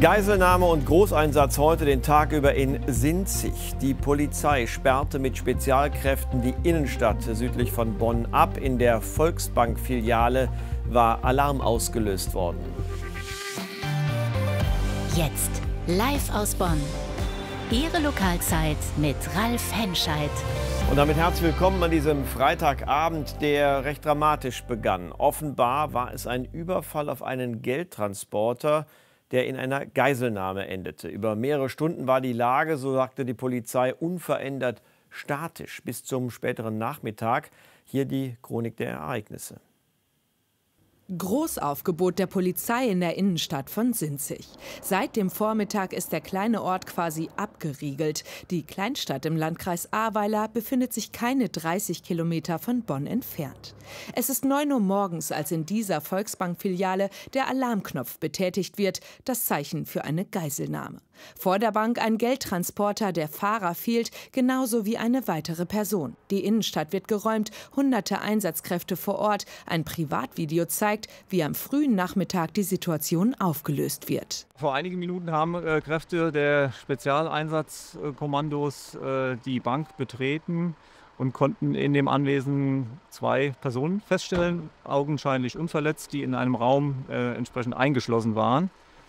Geiselnahme und Großeinsatz heute den Tag über in Sinzig. Die Polizei sperrte mit Spezialkräften die Innenstadt südlich von Bonn ab. In der Volksbank-Filiale war Alarm ausgelöst worden. Jetzt live aus Bonn. Ihre Lokalzeit mit Ralf Henscheid. Und damit herzlich willkommen an diesem Freitagabend, der recht dramatisch begann. Offenbar war es ein Überfall auf einen Geldtransporter, der in einer Geiselnahme endete. Über mehrere Stunden war die Lage, so sagte die Polizei, unverändert statisch bis zum späteren Nachmittag. Hier die Chronik der Ereignisse. Großaufgebot der Polizei in der Innenstadt von Sinzig. Seit dem Vormittag ist der kleine Ort quasi abgeriegelt. Die Kleinstadt im Landkreis Ahrweiler befindet sich keine 30 Kilometer von Bonn entfernt. Es ist 9 Uhr morgens, als in dieser Volksbank-Filiale der Alarmknopf betätigt wird, das Zeichen für eine Geiselnahme. Vor der Bank ein Geldtransporter, der Fahrer fehlt, genauso wie eine weitere Person. Die Innenstadt wird geräumt, hunderte Einsatzkräfte vor Ort. Ein Privatvideo zeigt, wie am frühen Nachmittag die Situation aufgelöst wird. Vor einigen Minuten haben Kräfte der Spezialeinsatzkommandos die Bank betreten und konnten in dem Anwesen 2 Personen feststellen, augenscheinlich unverletzt, die in einem Raum entsprechend eingeschlossen waren.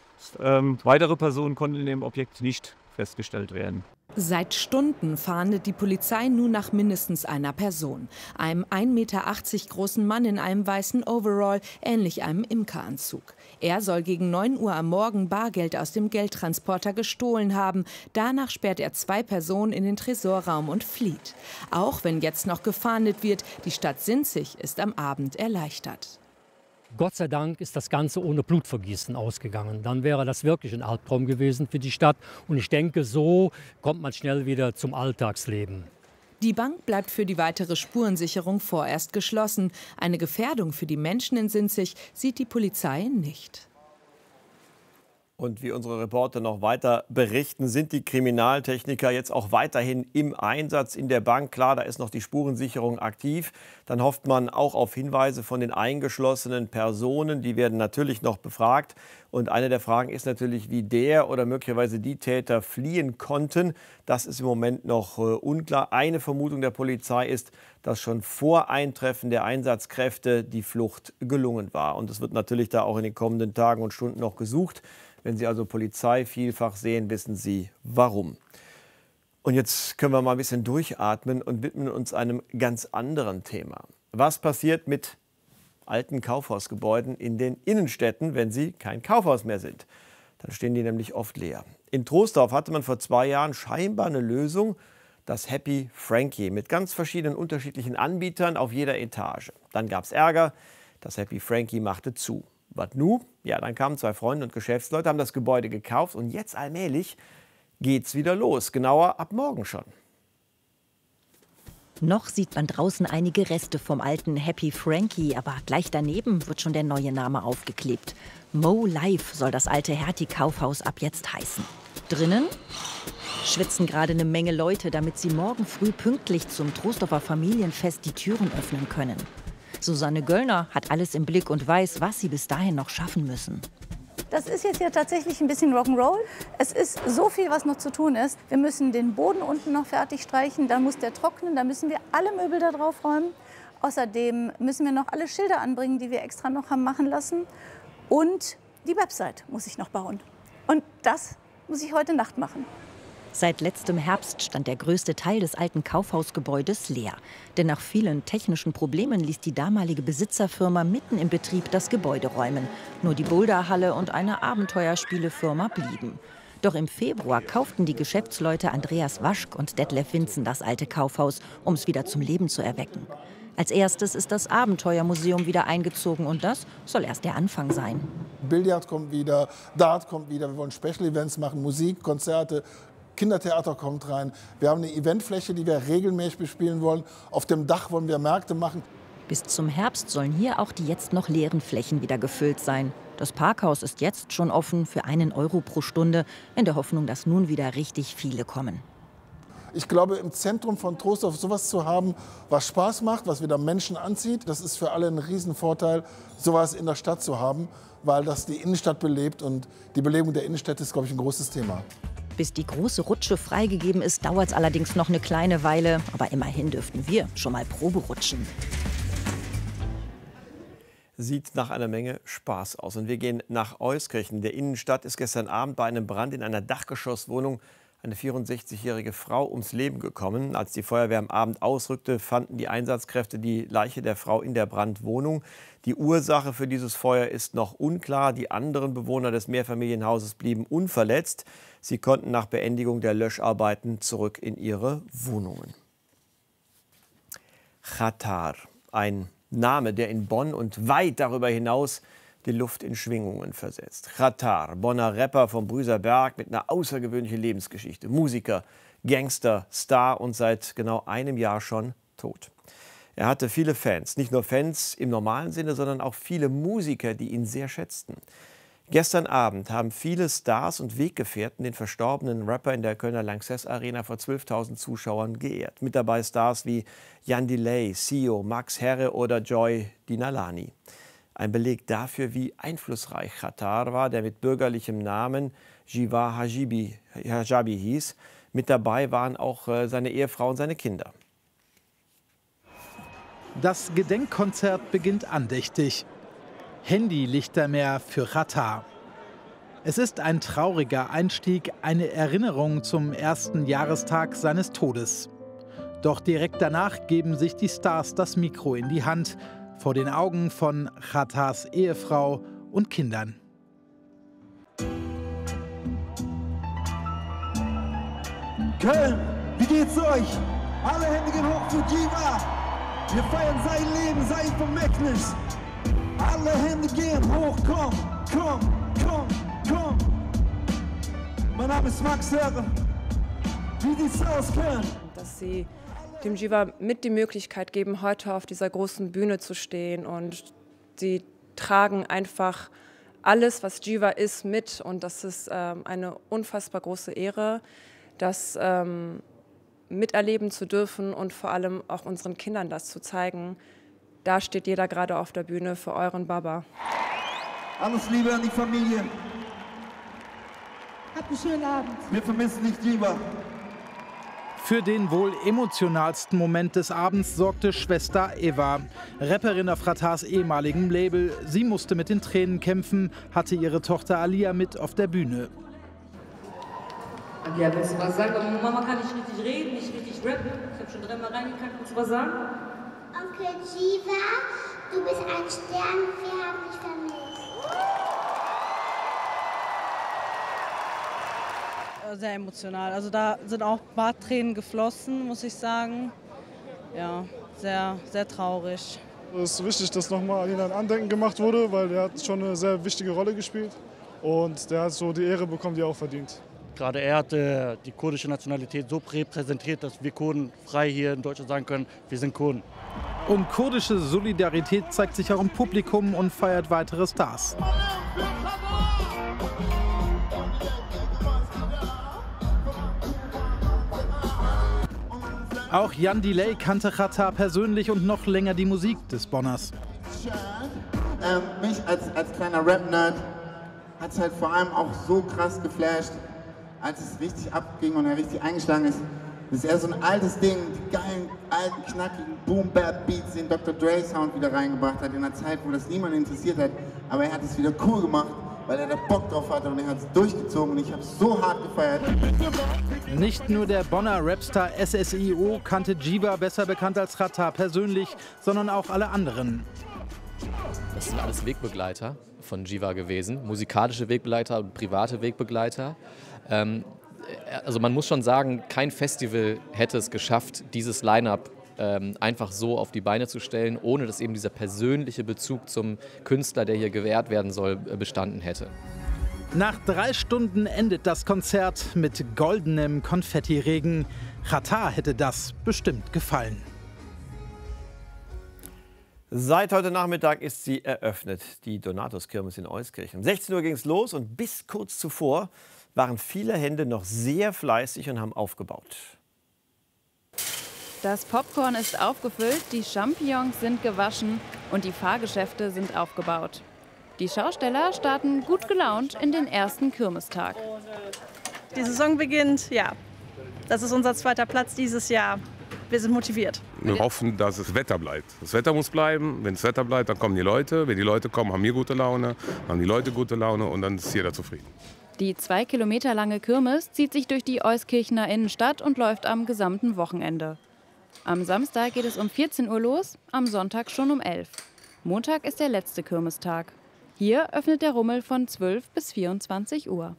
Weitere Personen konnten in dem Objekt nicht festgestellt werden. Seit Stunden fahndet die Polizei nun nach mindestens einer Person. Einem 1,80 Meter großen Mann in einem weißen Overall, ähnlich einem Imkeranzug. Er soll gegen 9 Uhr am Morgen Bargeld aus dem Geldtransporter gestohlen haben. Danach sperrt er 2 Personen in den Tresorraum und flieht. Auch wenn jetzt noch gefahndet wird, die Stadt Sinzig ist am Abend erleichtert. Gott sei Dank ist das Ganze ohne Blutvergießen ausgegangen. Dann wäre das wirklich ein Albtraum gewesen für die Stadt. Und ich denke, so kommt man schnell wieder zum Alltagsleben. Die Bank bleibt für die weitere Spurensicherung vorerst geschlossen. Eine Gefährdung für die Menschen in Sinzig sieht die Polizei nicht. Und wie unsere Reporter noch weiter berichten, sind die Kriminaltechniker jetzt auch weiterhin im Einsatz in der Bank. Klar, da ist noch die Spurensicherung aktiv. Dann hofft man auch auf Hinweise von den eingeschlossenen Personen. Die werden natürlich noch befragt. Und eine der Fragen ist natürlich, wie der oder möglicherweise die Täter fliehen konnten. Das ist im Moment noch unklar. Eine Vermutung der Polizei ist, dass schon vor Eintreffen der Einsatzkräfte die Flucht gelungen war. Und es wird natürlich da auch in den kommenden Tagen und Stunden noch gesucht. Wenn Sie also Polizei vielfach sehen, wissen Sie warum. Und jetzt können wir mal ein bisschen durchatmen und widmen uns einem ganz anderen Thema. Was passiert mit alten Kaufhausgebäuden in den Innenstädten, wenn sie kein Kaufhaus mehr sind? Dann stehen die nämlich oft leer. In Troisdorf hatte man vor 2 Jahren scheinbar eine Lösung, das Happy Frankie, mit ganz verschiedenen unterschiedlichen Anbietern auf jeder Etage. Dann gab es Ärger, das Happy Frankie machte zu. Was nu? Ja, dann kamen 2 Freunde und Geschäftsleute, haben das Gebäude gekauft und jetzt allmählich geht's wieder los. Genauer ab morgen schon. Noch sieht man draußen einige Reste vom alten Happy Frankie, aber gleich daneben wird schon der neue Name aufgeklebt. Mo Life soll das alte Hertie-Kaufhaus ab jetzt heißen. Drinnen schwitzen gerade eine Menge Leute, damit sie morgen früh pünktlich zum Troisdorfer Familienfest die Türen öffnen können. Susanne Göllner hat alles im Blick und weiß, was sie bis dahin noch schaffen müssen. Das ist jetzt ja tatsächlich ein bisschen Rock'n'Roll. Es ist so viel, was noch zu tun ist. Wir müssen den Boden unten noch fertig streichen, dann muss der trocknen, dann müssen wir alle Möbel da drauf räumen. Außerdem müssen wir noch alle Schilder anbringen, die wir extra noch haben machen lassen. Und die Website muss ich noch bauen. Und das muss ich heute Nacht machen. Seit letztem Herbst stand der größte Teil des alten Kaufhausgebäudes leer. Denn nach vielen technischen Problemen ließ die damalige Besitzerfirma mitten im Betrieb das Gebäude räumen. Nur die Boulderhalle und eine Abenteuerspielefirma blieben. Doch im Februar kauften die Geschäftsleute Andreas Waschk und Detlef Winzen das alte Kaufhaus, um es wieder zum Leben zu erwecken. Als erstes ist das Abenteuermuseum wieder eingezogen und das soll erst der Anfang sein. Billard kommt wieder, Dart kommt wieder, wir wollen Special Events machen, Musik, Konzerte. Kindertheater kommt rein. Wir haben eine Eventfläche, die wir regelmäßig bespielen wollen. Auf dem Dach wollen wir Märkte machen. Bis zum Herbst sollen hier auch die jetzt noch leeren Flächen wieder gefüllt sein. Das Parkhaus ist jetzt schon offen für 1 Euro pro Stunde, in der Hoffnung, dass nun wieder richtig viele kommen. Ich glaube, im Zentrum von Troisdorf sowas zu haben, was Spaß macht, was wieder Menschen anzieht, das ist für alle ein Riesenvorteil, sowas in der Stadt zu haben, weil das die Innenstadt belebt und die Belebung der Innenstadt ist, glaube ich, ein großes Thema. Bis die große Rutsche freigegeben ist, dauert es allerdings noch eine kleine Weile. Aber immerhin dürften wir schon mal Probe rutschen. Sieht nach einer Menge Spaß aus. Und wir gehen nach Euskirchen. In der Innenstadt ist gestern Abend bei einem Brand in einer Dachgeschosswohnung eine 64-jährige Frau ums Leben gekommen. Als die Feuerwehr am Abend ausrückte, fanden die Einsatzkräfte die Leiche der Frau in der Brandwohnung. Die Ursache für dieses Feuer ist noch unklar. Die anderen Bewohner des Mehrfamilienhauses blieben unverletzt. Sie konnten nach Beendigung der Löscharbeiten zurück in ihre Wohnungen. Xatar, ein Name, der in Bonn und weit darüber hinaus die Luft in Schwingungen versetzt. Xatar, Bonner Rapper vom Brüser Berg mit einer außergewöhnlichen Lebensgeschichte. Musiker, Gangster, Star und seit genau einem Jahr schon tot. Er hatte viele Fans, nicht nur Fans im normalen Sinne, sondern auch viele Musiker, die ihn sehr schätzten. Gestern Abend haben viele Stars und Weggefährten den verstorbenen Rapper in der Kölner Lanxess Arena vor 12.000 Zuschauern geehrt. Mit dabei Stars wie Jan Delay, Sio, Max Herre oder Joy Dinalani. Ein Beleg dafür, wie einflussreich Xatar war, der mit bürgerlichem Namen Jiva Hajabi hieß. Mit dabei waren auch seine Ehefrau und seine Kinder. Das Gedenkkonzert beginnt andächtig. Handy-Lichtermeer für Xatar. Es ist ein trauriger Einstieg, eine Erinnerung zum ersten Jahrestag seines Todes. Doch direkt danach geben sich die Stars das Mikro in die Hand, vor den Augen von Xatars Ehefrau und Kindern. Köln, wie geht's euch? Alle Hände gehen hoch für Jiva. Wir feiern sein Leben, sein Vermächtnis. Alle Hände gehen hoch, komm, komm, komm, komm. Mein Name ist Max Herre. Wie sieht's aus, Köln? Dass sie dem Jiva mit die Möglichkeit geben, heute auf dieser großen Bühne zu stehen. Und sie tragen einfach alles, was Jiva ist, mit. Und das ist eine unfassbar große Ehre, das miterleben zu dürfen und vor allem auch unseren Kindern das zu zeigen. Da steht jeder gerade auf der Bühne für euren Baba. Alles Liebe an die Familie. Habt einen schönen Abend. Wir vermissen dich, Jiva. Für den wohl emotionalsten Moment des Abends sorgte Schwester Eva, Rapperin auf Xatars ehemaligem Label. Sie musste mit den Tränen kämpfen, hatte ihre Tochter Alia mit auf der Bühne. Alia, willst du was sagen? Mama kann nicht richtig reden, nicht richtig rappen. Ich habe schon dreimal reingekackt. Willst du was sagen? Onkel Jiva, du bist ein Stern, wir haben dich vermisst. Sehr emotional. Also da sind auch ein paar Tränen geflossen, muss ich sagen. Ja, sehr, sehr traurig. Es ist wichtig, dass nochmal an ihn ein Andenken gemacht wurde, weil er hat schon eine sehr wichtige Rolle gespielt. Und der hat so die Ehre bekommen, die er auch verdient. Gerade er hat die kurdische Nationalität so repräsentiert, dass wir Kurden frei hier in Deutschland sagen können, wir sind Kurden. Und kurdische Solidarität zeigt sich auch im Publikum und feiert weitere Stars. Auch Jan Delay kannte Xatar persönlich und noch länger die Musik des Bonners. Mich als kleiner Rap-Nerd hat es halt vor allem auch so krass geflasht, als es richtig abging und er richtig eingeschlagen ist. Das ist eher so ein altes Ding, die geilen, alten, knackigen Boom-Bap-Beats, den Dr. Dre-Sound wieder reingebracht hat, in einer Zeit, wo das niemand interessiert hat. Aber er hat es wieder cool gemacht, weil er da Bock drauf hatte und er hat es durchgezogen und ich habe es so hart gefeiert. Nicht nur der Bonner Rapstar SSIO kannte Jiva, besser bekannt als Xatar, persönlich, sondern auch alle anderen. Das sind alles Wegbegleiter von Jiva gewesen, musikalische Wegbegleiter und private Wegbegleiter. Also man muss schon sagen, kein Festival hätte es geschafft, dieses Line-Up einfach so auf die Beine zu stellen, ohne dass eben dieser persönliche Bezug zum Künstler, der hier geehrt werden soll, bestanden hätte. Nach 3 Stunden endet das Konzert mit goldenem Konfettiregen. Xatar hätte das bestimmt gefallen. Seit heute Nachmittag ist sie eröffnet, die Donatus-Kirmes in Euskirchen. Um 16 Uhr ging es los und bis kurz zuvor waren viele Hände noch sehr fleißig und haben aufgebaut. Das Popcorn ist aufgefüllt, die Champignons sind gewaschen und die Fahrgeschäfte sind aufgebaut. Die Schausteller starten gut gelaunt in den ersten Kirmestag. Die Saison beginnt, ja. Das ist unser zweiter Platz dieses Jahr. Wir sind motiviert. Wir hoffen, dass das Wetter bleibt. Das Wetter muss bleiben. Wenn das Wetter bleibt, dann kommen die Leute. Wenn die Leute kommen, haben wir gute Laune, haben die Leute gute Laune und dann ist jeder zufrieden. Die 2 Kilometer lange Kirmes zieht sich durch die Euskirchener Innenstadt und läuft am gesamten Wochenende. Am Samstag geht es um 14 Uhr los, am Sonntag schon um 11. Montag ist der letzte Kirmestag. Hier öffnet der Rummel von 12 bis 24 Uhr.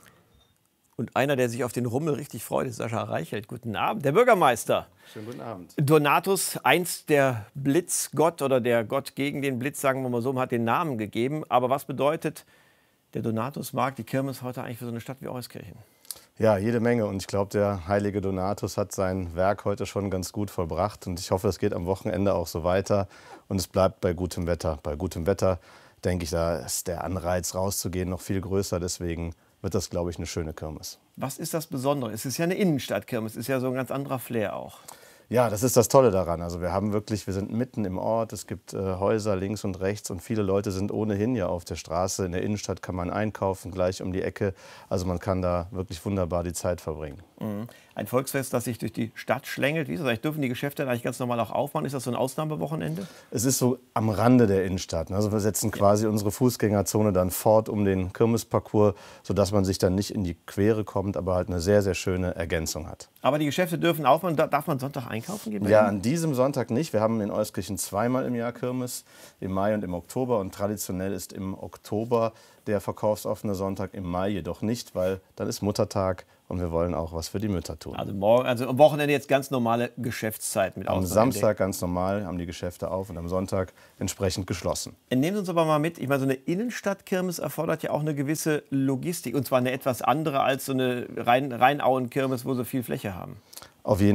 Und einer, der sich auf den Rummel richtig freut, ist Sascha Reichelt. Guten Abend, der Bürgermeister. Schönen guten Abend. Donatus, einst der Blitzgott oder der Gott gegen den Blitz, sagen wir mal so, hat den Namen gegeben. Aber was bedeutet der Donatusmarkt, die Kirmes heute eigentlich für so eine Stadt wie Euskirchen? Ja, jede Menge. Und ich glaube, der heilige Donatus hat sein Werk heute schon ganz gut vollbracht. Und ich hoffe, es geht am Wochenende auch so weiter. Und es bleibt bei gutem Wetter. Bei gutem Wetter, denke ich, da ist der Anreiz rauszugehen noch viel größer. Deswegen wird das, glaube ich, eine schöne Kirmes. Was ist das Besondere? Es ist ja eine Innenstadtkirmes, es ist ja so ein ganz anderer Flair auch. Ja, das ist das Tolle daran. Also wir sind mitten im Ort, es gibt Häuser links und rechts und viele Leute sind ohnehin ja auf der Straße. In der Innenstadt kann man einkaufen, gleich um die Ecke. Also man kann da wirklich wunderbar die Zeit verbringen. Ein Volksfest, das sich durch die Stadt schlängelt. Wie ist das eigentlich? Dürfen die Geschäfte eigentlich ganz normal auch aufmachen? Ist das so ein Ausnahmewochenende? Es ist so am Rande der Innenstadt. Also wir setzen quasi unsere Fußgängerzone dann fort um den Kirmesparcours, sodass man sich dann nicht in die Quere kommt, aber halt eine sehr, sehr schöne Ergänzung hat. Aber die Geschäfte dürfen aufmachen. Darf man Sonntag einkaufen gehen? Ja, an diesem Sonntag nicht. Wir haben in Euskirchen zweimal im Jahr Kirmes, im Mai und im Oktober. Und traditionell ist im Oktober der verkaufsoffene Sonntag, im Mai jedoch nicht, weil dann ist Muttertag und wir wollen auch was für die Mütter tun. Also am Wochenende jetzt ganz normale Geschäftszeit mit Am Samstag ganz normal haben die Geschäfte auf und am Sonntag entsprechend geschlossen. Nehmen Sie uns aber mal mit, ich meine, so eine Innenstadtkirmes erfordert ja auch eine gewisse Logistik und zwar eine etwas andere als so eine Rheinauen-Kirmes, wo Sie viel Fläche haben. Auf jeden